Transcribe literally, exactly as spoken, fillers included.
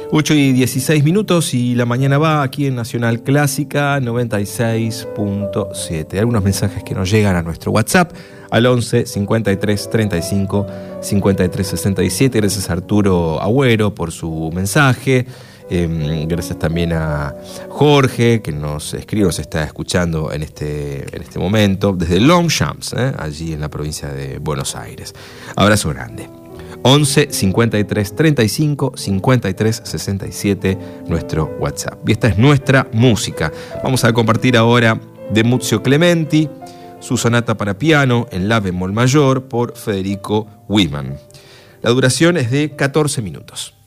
ocho y dieciséis minutos y la mañana va aquí en Nacional Clásica noventa y seis punto siete. Algunos mensajes que nos llegan a nuestro WhatsApp al once cincuenta y tres treinta y cinco cincuenta y tres sesenta y siete. Gracias a Arturo Agüero por su mensaje. Eh, gracias también a Jorge, que nos escribe, nos está escuchando en este, en este momento desde Longchamps, eh, allí en la provincia de Buenos Aires. Abrazo grande. once cincuenta y tres treinta y cinco cincuenta y tres sesenta y siete, nuestro WhatsApp. Y esta es nuestra música. Vamos a compartir ahora de Muzio Clementi, su sonata para piano en la bemol mayor por Federico Wiman. La duración es de catorce minutos.